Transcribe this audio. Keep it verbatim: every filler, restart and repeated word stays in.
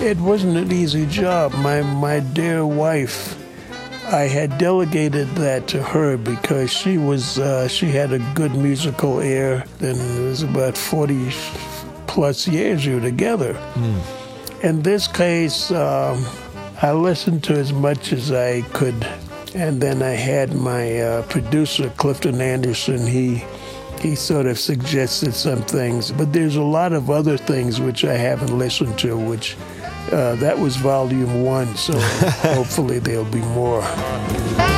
It wasn't an easy job. My my dear wife, I had delegated that to her because she was uh, she had a good musical ear. And it was about forty plus years you were together. Mm. In this case, um, I listened to as much as I could, and then I had my uh, producer Clifton Anderson. He he sort of suggested some things, but there's a lot of other things which I haven't listened to. Which uh, that was volume one, so hopefully there'll be more.